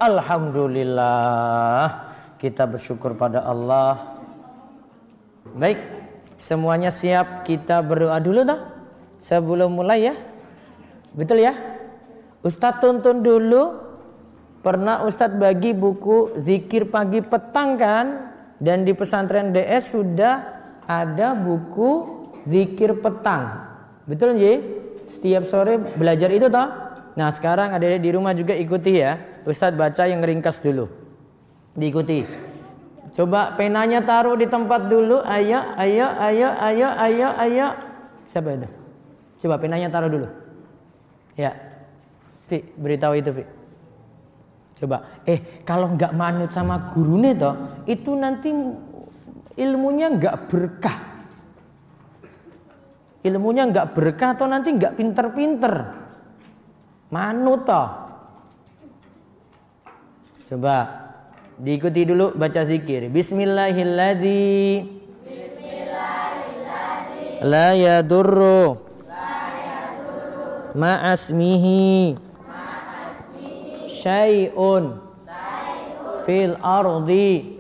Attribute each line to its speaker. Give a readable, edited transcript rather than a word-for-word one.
Speaker 1: Alhamdulillah, kita bersyukur pada Allah. Baik, semuanya siap, kita berdoa dulu dah sebelum mulai ya. Betul ya? Ustadz tuntun dulu. Pernah Ustadz bagi buku zikir pagi petang kan? Dan di pesantren DS sudah ada buku zikir petang. Betul nggih? Setiap sore belajar itu toh? Nah, sekarang ada di rumah juga ikuti ya. Ustadz baca yang ringkas dulu. Diikuti. Coba penanya taruh di tempat dulu. Ayo. Siapa itu? Coba penanya taruh dulu. Ya. Fi, beritahu itu, Fi. Coba. Kalau nggak manut sama gurune toh, itu nanti ilmunya nggak berkah. Ilmunya nggak berkah atau nanti nggak pinter-pinter. Manut toh. Coba diikuti dulu baca zikir. Bismillahilladzi la yadurru ma'asmihi syai'un fil ardi